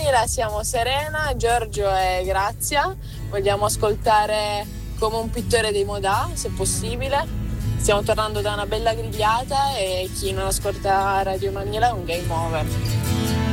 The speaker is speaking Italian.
Manila siamo Serena, Giorgio e Grazia. Vogliamo ascoltare Come un pittore dei Modà, se possibile. Stiamo tornando da una bella grigliata e chi non ascolta Radio Manila è un game over.